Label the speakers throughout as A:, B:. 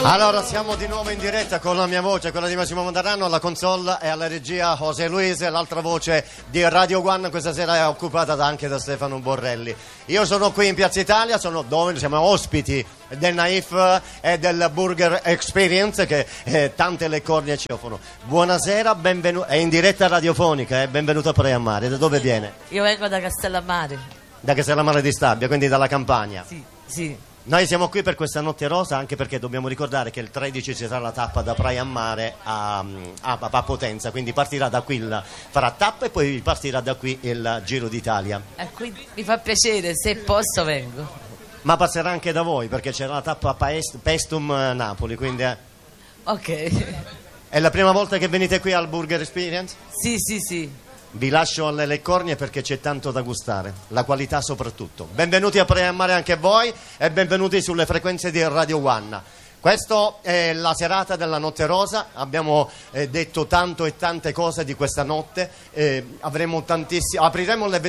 A: Allora siamo di nuovo in diretta con la mia voce, quella di Massimo Mondarano, alla console e alla regia José Luis, l'altra voce di Radio One questa sera è occupata anche da Stefano Borrelli. Io sono qui in Piazza Italia, siamo ospiti del Naif e del Burger Experience che tante le cornie ci offrono. Buonasera, benvenuto, è in diretta radiofonica, benvenuto a Praia Mare. Da dove viene?
B: Io vengo da Castellammare.
A: Da Castellammare di Stabia, quindi dalla Campania.
B: Sì.
A: Noi siamo qui per questa notte rosa anche perché dobbiamo ricordare che il 13 ci sarà la tappa da Praia Mare a Potenza, quindi partirà da qui, farà tappa e poi partirà da qui il Giro d'Italia.
B: Quindi mi fa piacere, se posso vengo.
A: Ma passerà anche da voi perché c'era la tappa Paestum Napoli, quindi
B: Ok.
A: è la prima volta che venite qui al Burger Experience?
B: Sì.
A: Vi lascio alle cornie perché c'è tanto da gustare, la qualità soprattutto. Benvenuti a Praia Mare anche voi e benvenuti sulle frequenze di Radio One. Questa è la serata della Notte Rosa, abbiamo detto tanto e tante cose di questa notte, apriranno alle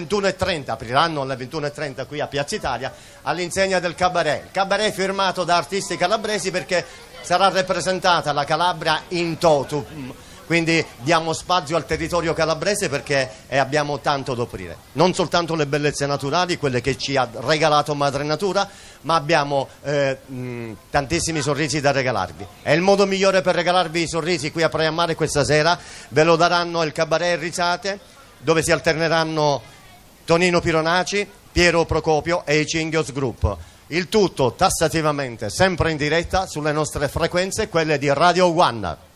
A: 21:30 qui a Piazza Italia all'insegna del cabaret. Il cabaret firmato da artisti calabresi perché sarà rappresentata la Calabria in toto. Quindi diamo spazio al territorio calabrese perché abbiamo tanto da offrire. Non soltanto le bellezze naturali, quelle che ci ha regalato Madre Natura, ma abbiamo tantissimi sorrisi da regalarvi. E il modo migliore per regalarvi i sorrisi qui a Praia Mare questa sera ve lo daranno il Cabaret Risate, dove si alterneranno Tonino Pironaci, Piero Procopio e i Cinghios Group. Il tutto tassativamente, sempre in diretta sulle nostre frequenze, quelle di Radio One.